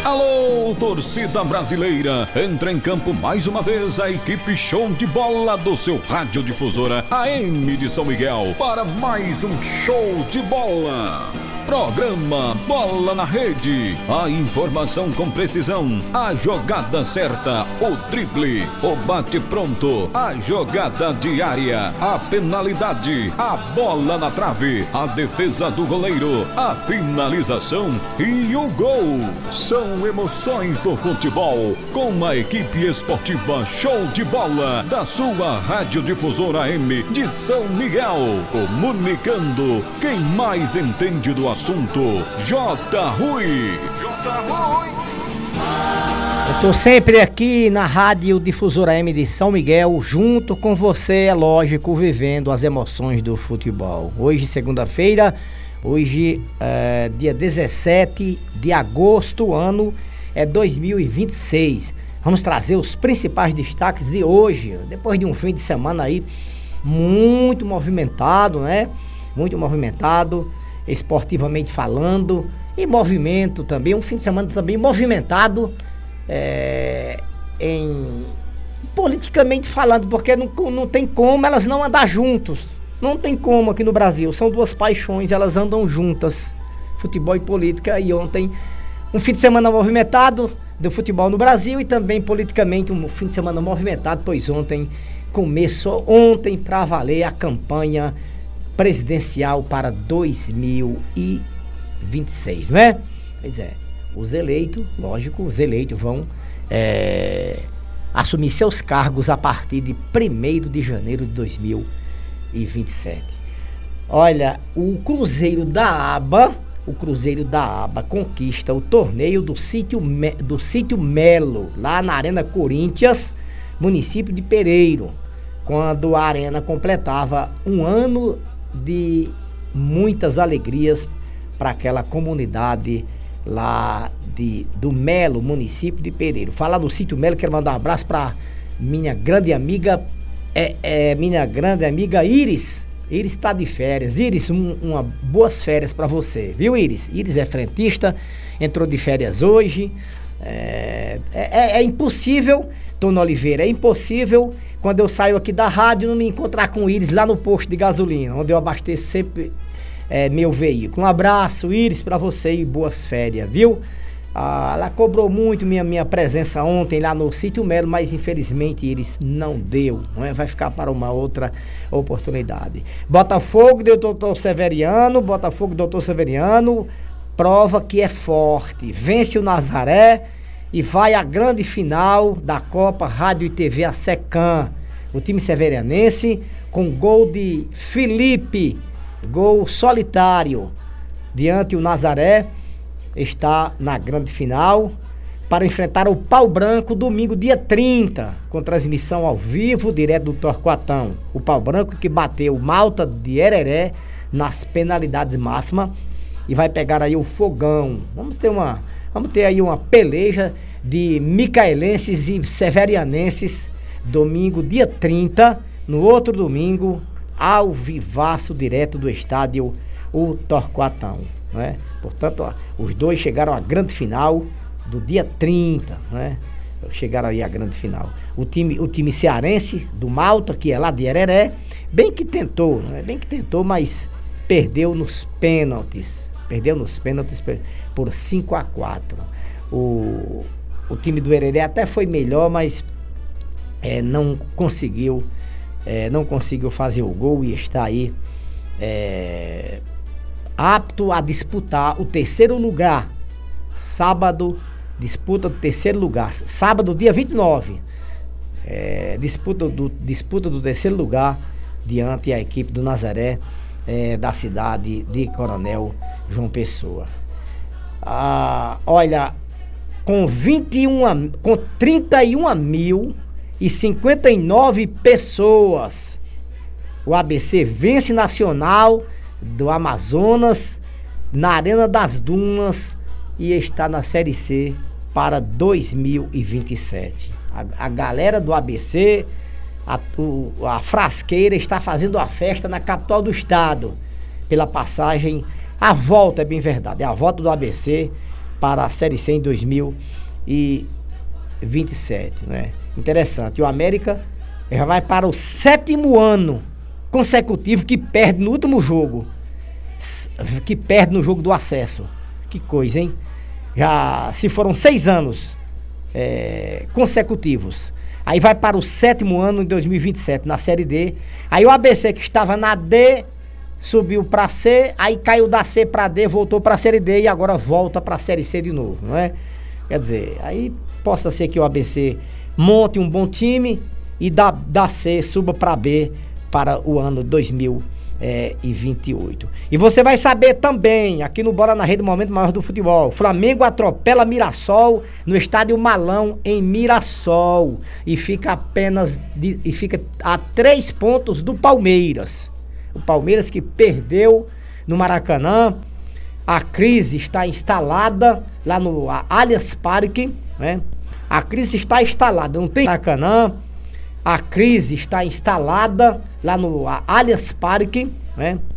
Alô, torcida brasileira! Entra em campo mais uma vez a equipe show de bola do seu radiodifusora AM de São Miguel para mais um show de bola. Programa Bola na Rede. A informação com precisão, a jogada certa, o drible, o bate pronto, a jogada diária, a penalidade, a bola na trave, a defesa do goleiro, a finalização e o gol. São emoções do futebol com a equipe esportiva Show de Bola da sua radiodifusora AM de São Miguel. Comunicando quem mais entende do assunto, J. Rui. Eu tô sempre aqui na Rádio Difusora M de São Miguel, junto com você, é lógico, vivendo as emoções do futebol. Hoje, segunda-feira, dia 17 de agosto, ano é 2026. Vamos trazer os principais destaques de hoje, depois de um fim de semana aí muito movimentado, né? Muito movimentado, esportivamente falando, e movimento também, um fim de semana também movimentado politicamente falando, porque não tem como elas não andar juntos, não tem como aqui no Brasil, são duas paixões, elas andam juntas, futebol e política, e ontem um fim de semana movimentado do futebol no Brasil e também politicamente um fim de semana movimentado, pois começou para valer a campanha presidencial para 2026, não é? Pois é, os eleitos vão assumir seus cargos a partir de 1º de janeiro de 2027. Olha, o Cruzeiro da Aba conquista o torneio do Sítio Melo, lá na Arena Corinthians, município de Pereiro, quando a arena completava um ano de muitas alegrias para aquela comunidade lá do Melo, município de Pereiro. Falar no Sítio Melo, quero mandar um abraço para minha grande amiga Iris. Iris está de férias. Iris, boas férias para você, viu, Iris? Iris é frentista, entrou de férias hoje. É impossível, Tony Oliveira, é impossível quando eu saio aqui da rádio não me encontrar com o Iris lá no posto de gasolina, onde eu abasteço sempre meu veículo. Um abraço, Iris, para você e boas férias, viu? Ela cobrou muito minha presença ontem lá no Sítio Melo, mas infelizmente, Iris, não deu, não é? Vai ficar para uma outra oportunidade. Botafogo do Doutor Severiano, prova que é forte, vence o Nazaré e vai à grande final da Copa Rádio e TV ASECAM. O time severianense, com gol de Felipe, gol solitário, diante o Nazaré, está na grande final para enfrentar o Pau Branco domingo, dia 30, com transmissão ao vivo, direto do Torquatão. O Pau Branco que bateu o Malta de Hereré nas penalidades máximas e vai pegar aí o Fogão. Vamos ter aí uma peleja de micaelenses e severianenses, domingo, dia 30, no outro domingo, ao vivaço, direto do estádio o Torquatão, né? Portanto, os dois chegaram à grande final do dia 30, né? Chegaram aí à grande final. O time cearense do Malta, que é lá de Hereré, bem que tentou, mas perdeu nos pênaltis por 5-4. O time do Hereré até foi melhor, mas não conseguiu fazer o gol e está aí apto a disputar o terceiro lugar. Sábado, disputa do terceiro lugar. Sábado, dia 29. Disputa do terceiro lugar diante a equipe do Nazaré, da cidade de Coronel João Pessoa. Olha, com 31.059 pessoas, o ABC vence Nacional do Amazonas na Arena das Dunas e está na Série C para 2027. A galera do ABC, a Frasqueira, está fazendo a festa na capital do estado pela passagem, a volta, é bem verdade, a volta do ABC para a Série C em 2027, né? Interessante. E o América já vai para o 7º ano consecutivo que perde no último jogo. Que perde no jogo do acesso. Que coisa, hein? Já se foram 6 anos consecutivos. Aí vai para o 7º ano em 2027, na Série D. Aí o ABC, que estava na D, subiu para C, aí caiu da C para D, voltou para a Série D e agora volta para a Série C de novo, não é? Quer dizer, aí possa ser que o ABC monte um bom time e da C suba para B para o ano 2028. E você vai saber também, aqui no Bola na Rede, Momento Maior do Futebol, Flamengo atropela Mirassol no estádio Malão, em Mirassol, e fica a 3 pontos do Palmeiras. O Palmeiras que perdeu no Maracanã. A crise está instalada lá no Allianz Parque, né? A crise está instalada, não tem Maracanã. A crise está instalada lá no Allianz Parque, né?